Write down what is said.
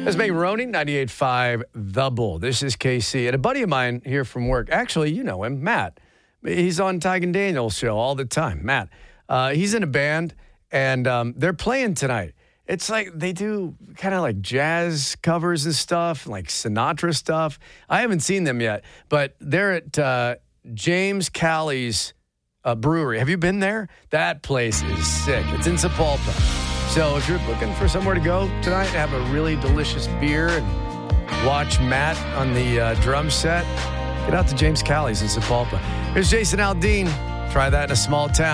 That's May Roney, 98.5 The Bull. This is KC. And a buddy of mine here from work, actually, you know him, Matt. He's on Tig and Daniel's show all the time. Matt. He's in a band, and they're playing tonight. It's like they do kind of like jazz covers and stuff, like Sinatra stuff. I haven't seen them yet, but they're at James Callie's brewery. Have you been there? That place is sick. It's in Sapulpa. So if you're looking for somewhere to go tonight, have a really delicious beer and watch Matt on the drum set, get out to James Callie's in Sapulpa. Here's Jason Aldean. Try that in a small town.